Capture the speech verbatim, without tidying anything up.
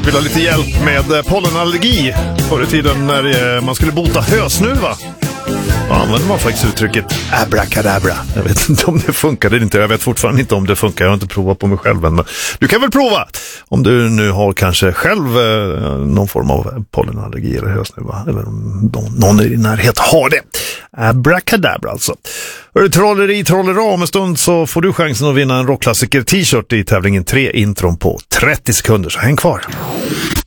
vill ha lite hjälp med pollenallergi. Förr i tiden när man skulle bota hösnuva, då använder man faktiskt uttrycket abracadabra. Jag vet inte om det funkar eller inte. Jag vet fortfarande inte om det funkar. Jag har inte provat på mig själv än. Men du kan väl prova om du nu har kanske själv eh, någon form av pollenallergi eller hösnuva. Eller om någon i din närhet har det. Abracadabra alltså. Är det trolleri, trollera om en stund så får du chansen att vinna en rockklassiker t-shirt i tävlingen tre intron på trettio sekunder. Så häng kvar.